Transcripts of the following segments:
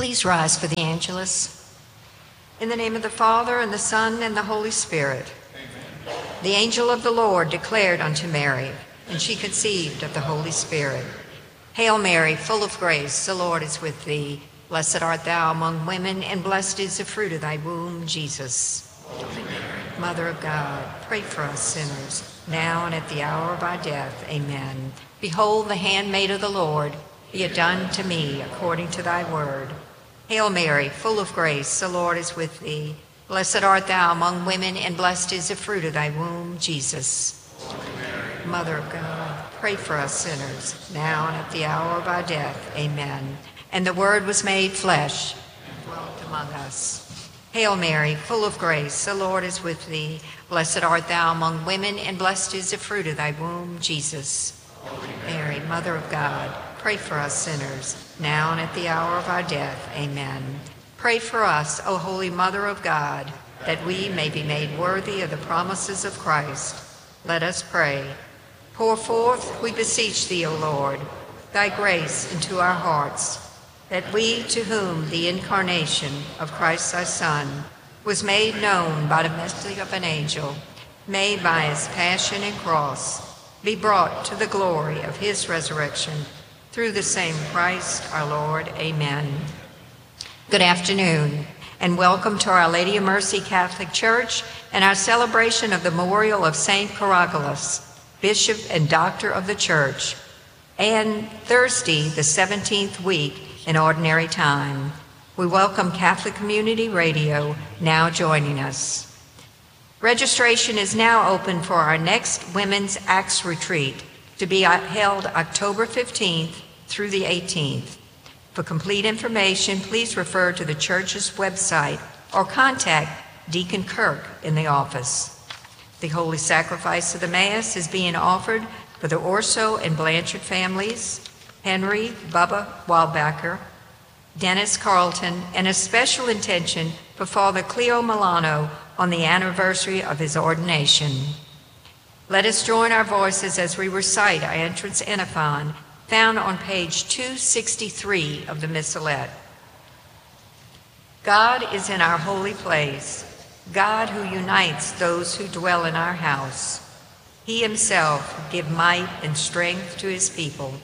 Please rise for the Angelus. In the name of the Father, and the Son, and the Holy Spirit. Amen. The angel of the Lord declared unto Mary, and she conceived of the Holy Spirit. Hail Mary, full of grace, the Lord is with thee. Blessed art thou among women, and blessed is the fruit of thy womb, Jesus. Holy Mary, Mother of God, pray for us sinners, now and at the hour of our death. Amen. Behold the handmaid of the Lord, be it done to me according to thy word. Hail Mary, full of grace, the Lord is with thee. Blessed art thou among women, and blessed is the fruit of thy womb, Jesus. Holy Mary, Mother of God, pray for us sinners, now and at the hour of our death. Amen. And the Word was made flesh and dwelt among us. Hail Mary, full of grace, the Lord is with thee. Blessed art thou among women, and blessed is the fruit of thy womb, Jesus. Holy Mary, Mother of God, pray for us sinners, now and at the hour of our death. Amen. Pray for us, O Holy Mother of God, that we may be made worthy of the promises of Christ. Let us pray. Pour forth, we beseech thee, O Lord, thy grace into our hearts, that we, to whom the incarnation of Christ thy Son was made known by the message of an angel, may by his passion and cross be brought to the glory of his resurrection, through the same Christ our Lord. Amen. Good afternoon, and welcome to Our Lady of Mercy Catholic Church and our celebration of the memorial of St. Caragulus, Bishop and Doctor of the Church, and Thursday, the 17th week in Ordinary Time. We welcome Catholic Community Radio, now joining us. Registration is now open for our next Women's Acts Retreat, to be held October 15th through the 18th. For complete information, please refer to the church's website or contact Deacon Kirk in the office. The Holy Sacrifice of the Mass is being offered for the Orso and Blanchard families, Henry Bubba Wildbacker, Dennis Carlton, and a special intention for Father Cleo Milano on the anniversary of his ordination. Let us join our voices as we recite our entrance antiphon, found on page 263 of the Missalette. God is in our holy place, God who unites those who dwell in our house. He himself give might and strength to his people.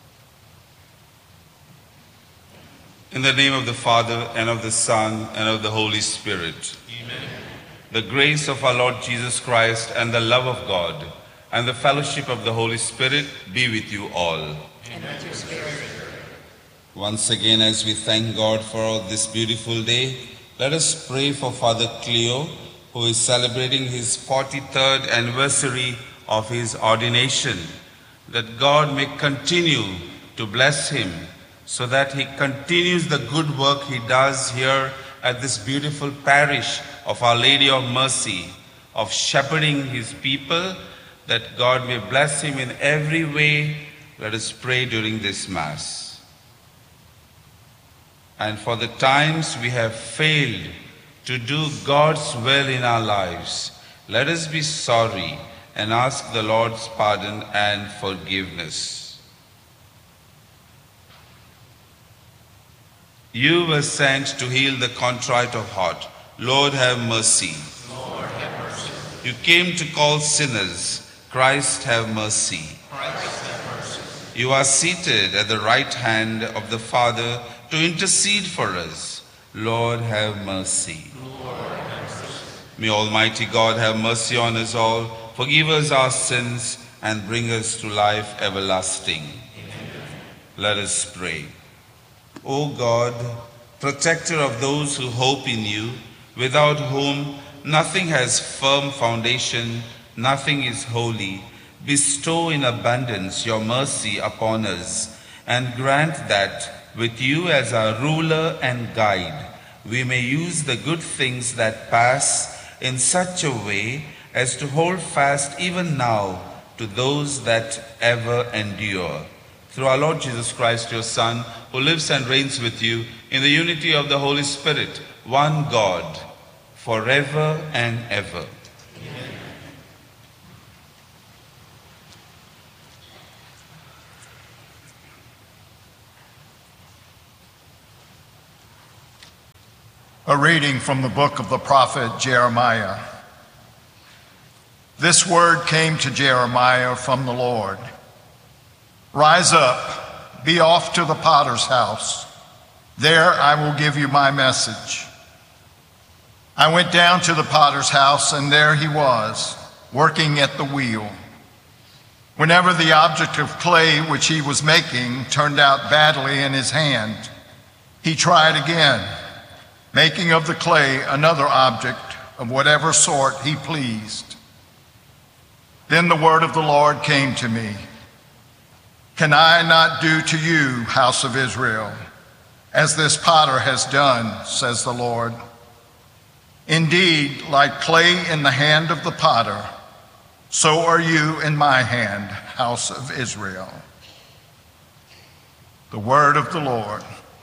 In the name of the Father, and of the Son, and of the Holy Spirit. Amen. The grace of our Lord Jesus Christ, and the love of God, and the fellowship of the Holy Spirit be with you all. And with your spirit. Once again, as we thank God for this beautiful day, let us pray for Father Cleo, who is celebrating his 43rd anniversary of his ordination, that God may continue to bless him, so that he continues the good work he does here at this beautiful parish of Our Lady of Mercy, of shepherding his people, that God may bless him in every way. Let us pray during this Mass. And for the times we have failed to do God's will in our lives, let us be sorry and ask the Lord's pardon and forgiveness. You were sent to heal the contrite of heart. Lord, have mercy. Lord, have mercy. You came to call sinners. Christ, have mercy. Christ, have mercy. You are seated at the right hand of the Father to intercede for us. Lord, have mercy. Lord, have mercy. May Almighty God have mercy on us all, forgive us our sins, and bring us to life everlasting. Amen. Let us pray. O God, protector of those who hope in you, without whom nothing has firm foundation, nothing is holy, bestow in abundance your mercy upon us, and grant that, with you as our ruler and guide, we may use the good things that pass in such a way as to hold fast even now to those that ever endure. Through our Lord Jesus Christ, your Son, who lives and reigns with you in the unity of the Holy Spirit, one God, forever and ever. Amen. A reading from the book of the prophet Jeremiah. This word came to Jeremiah from the Lord. Rise up, be off to the potter's house. There I will give you my message. I went down to the potter's house, and there he was, working at the wheel. Whenever the object of clay which he was making turned out badly in his hand, he tried again, making of the clay another object of whatever sort he pleased. Then the word of the Lord came to me. Can I not do to you, house of Israel, as this potter has done, says the Lord? Indeed, like clay in the hand of the potter, so are you in my hand, house of Israel. The word of the Lord.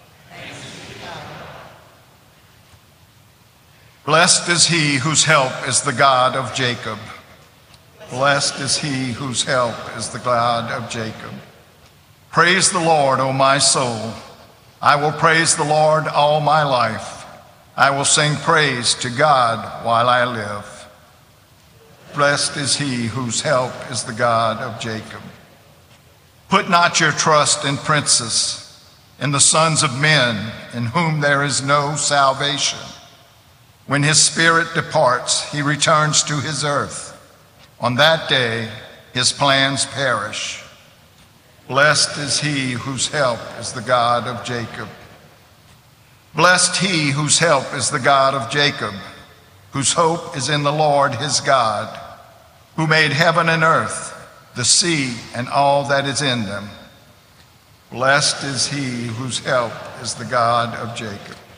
Blessed is he whose help is the God of Jacob. Blessed is he whose help is the God of Jacob. Praise the Lord, O my soul. I will praise the Lord all my life. I will sing praise to God while I live. Blessed is he whose help is the God of Jacob. Put not your trust in princes, in the sons of men, in whom there is no salvation. When his spirit departs, he returns to his earth. On that day, his plans perish. Blessed is he whose help is the God of Jacob. Blessed he whose help is the God of Jacob, whose hope is in the Lord his God, who made heaven and earth, the sea, and all that is in them. Blessed is he whose help is the God of Jacob.